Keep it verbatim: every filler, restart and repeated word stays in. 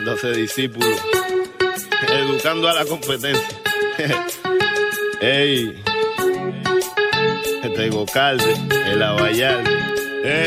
doce discípulos, educando a la competencia. Ey, este Gocalde, el Abayalde.